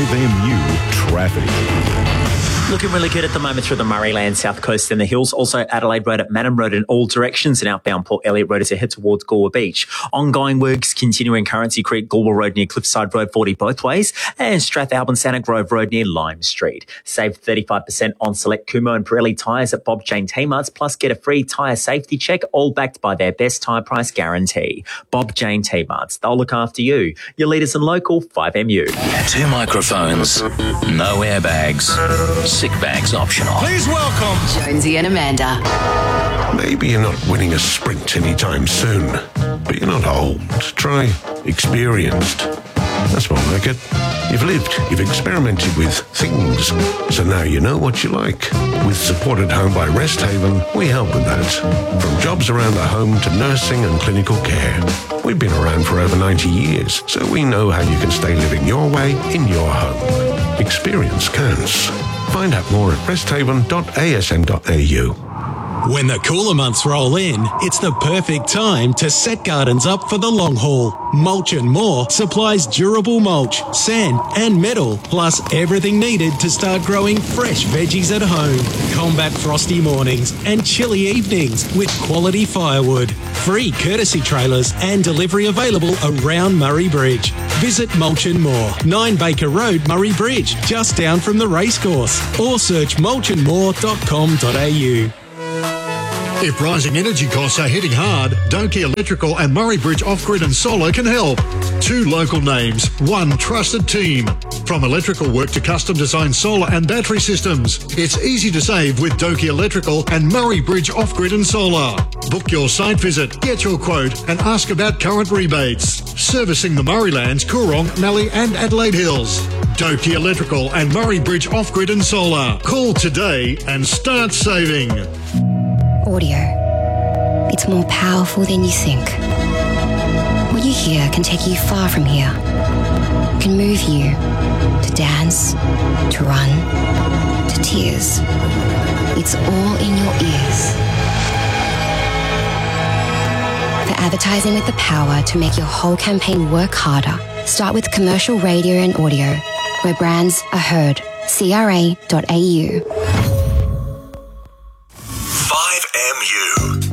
5MU Traffic. Looking really good at the moment through the Murrayland, South Coast and the hills. Also Adelaide Road at Madam Road in all directions, and outbound Port Elliot Road as it head towards Galway Beach. Ongoing works continuing Currency Creek, Galway Road near Cliffside Road 40 both ways, and Strathalbyn Santa Grove Road near Lime Street. Save 35% on select Kumo and Pirelli tyres at Bob Jane T-Marts, plus get a free tyre safety check, all backed by their best tyre price guarantee. Bob Jane T-Marts, they'll look after you. Your leaders in local 5MU. 2 microphones, no airbags, sick bags optional. Please welcome Jonesy and Amanda. Maybe you're not winning a sprint anytime soon, but you're not old. Try experienced. That's more like it. You've lived, you've experimented with things, so now you know what you like. With Support at Home by Rest Haven, we help with that. From jobs around the home to nursing and clinical care. We've been around for over 90 years, so we know how you can stay living your way in your home. Experience counts. Find out more at resthaven.asn.au. When the cooler months roll in, it's the perfect time to set gardens up for the long haul. Mulch and More supplies durable mulch, sand and metal, plus everything needed to start growing fresh veggies at home. Combat frosty mornings and chilly evenings with quality firewood. Free courtesy trailers and delivery available around Murray Bridge. Visit Mulch and More, 9 Baker Road, Murray Bridge, just down from the racecourse, or search mulchandmore.com.au. If rising energy costs are hitting hard, Donkey Electrical and Murray Bridge Off-Grid and Solar can help. 2 local names, 1 trusted team. From electrical work to custom designed solar and battery systems, it's easy to save with Donkey Electrical and Murray Bridge Off-Grid and Solar. Book your site visit, get your quote and ask about current rebates. Servicing the Murraylands, Coorong, Mallee and Adelaide Hills. Donkey Electrical and Murray Bridge Off-Grid and Solar. Call today and start saving. Audio. It's more powerful than you think. What you hear can take you far from here. Can move you to dance, to run, to tears. It's all in your ears. For advertising with the power to make your whole campaign work harder, start with commercial radio and audio, where brands are heard. CRA.au.